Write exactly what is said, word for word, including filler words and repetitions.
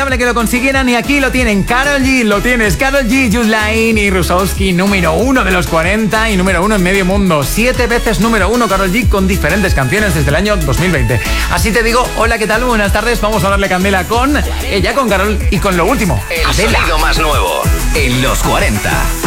impensable que lo consiguieran y aquí lo tienen. Karol G, lo tienes. Karol G, Just Line y Rusowski, número uno de los cuarenta y número uno en medio mundo. Siete veces número uno Karol G con diferentes canciones desde el año dos mil veinte. Así te digo, hola, ¿qué tal? Buenas tardes. Vamos a darle candela con ella, con Karol y con lo último. El sonido más nuevo en los cuarenta.